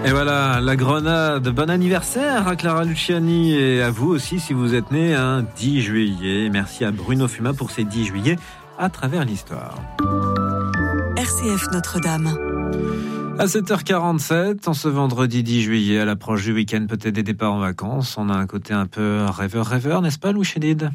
Et voilà, la grenade. Bon anniversaire à Clara Luciani et à vous aussi si vous êtes né un 10 juillet. Merci à Bruno Fuma pour ces 10 juillet à travers l'histoire. RCF Notre-Dame. À 7h47, en ce vendredi 10 juillet, à l'approche du week-end, peut-être des départs en vacances, on a un côté un peu rêveur, n'est-ce pas, Louis Chédid ?